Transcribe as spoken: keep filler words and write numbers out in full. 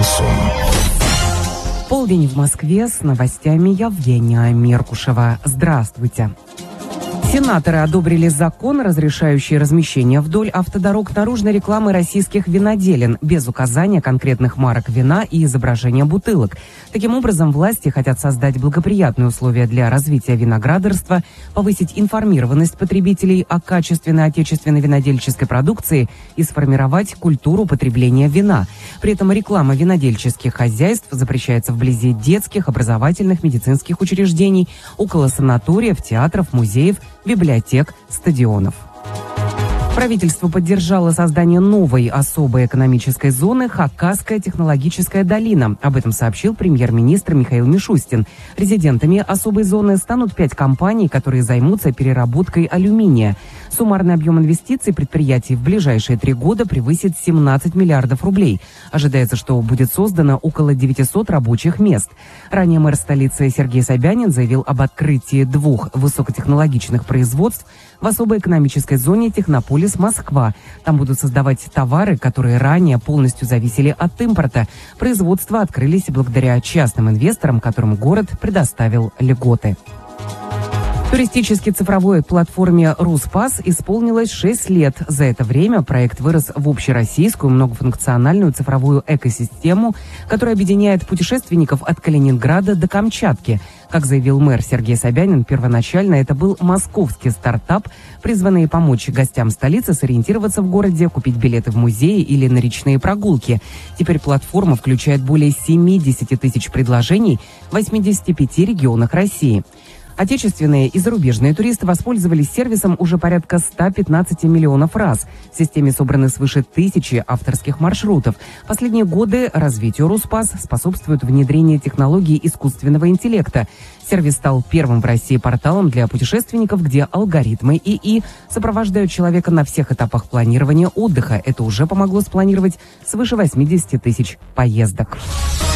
шансон. Полдень в Москве, с новостями Евгения Меркушева. Здравствуйте. Сенаторы одобрили закон, разрешающий размещение вдоль автодорог наружной рекламы российских виноделин без указания конкретных марок вина и изображения бутылок. Таким образом, власти хотят создать благоприятные условия для развития виноградарства, повысить информированность потребителей о качественной отечественной винодельческой продукции и сформировать культуру потребления вина. При этом реклама винодельческих хозяйств запрещается вблизи детских, образовательных, медицинских учреждений, около санаториев, театров, музеев, библиотек, стадионов. Правительство поддержало создание новой особой экономической зоны «Хакасская технологическая долина». Об этом сообщил премьер-министр Михаил Мишустин. Резидентами особой зоны станут пять компаний, которые займутся переработкой алюминия. Суммарный объем инвестиций предприятий в ближайшие три года превысит семнадцать миллиардов рублей. Ожидается, что будет создано около девятисот рабочих мест. Ранее мэр столицы Сергей Собянин заявил об открытии двух высокотехнологичных производств в особой экономической зоне «Технополис Москва». Там будут создавать товары, которые ранее полностью зависели от импорта. Производства открылись благодаря частным инвесторам, которым город предоставил льготы. Туристической цифровой платформе «Руспас» исполнилось шесть лет. За это время проект вырос в общероссийскую многофункциональную цифровую экосистему, которая объединяет путешественников от Калининграда до Камчатки. Как заявил мэр Сергей Собянин, первоначально это был московский стартап, призванный помочь гостям столицы сориентироваться в городе, купить билеты в музеи или на речные прогулки. Теперь платформа включает более семидесяти тысяч предложений в восьмидесяти пяти регионах России. Отечественные и зарубежные туристы воспользовались сервисом уже порядка ста пятнадцати миллионов раз. В системе собраны свыше тысячи авторских маршрутов. Последние годы развитию Руспас способствует внедрение технологий искусственного интеллекта. Сервис стал первым в России порталом для путешественников, где алгоритмы ИИ сопровождают человека на всех этапах планирования отдыха. Это уже помогло спланировать свыше восьмидесяти тысяч поездок.